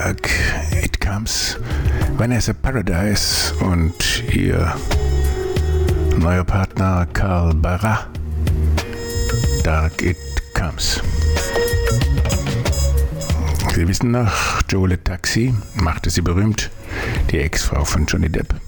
Dark It Comes, Vanessa Paradise und ihr neuer Partner Carl Barra. Dark It Comes. Sie wissen noch, Jolie Taxi machte sie berühmt, die Ex-Frau von Johnny Depp.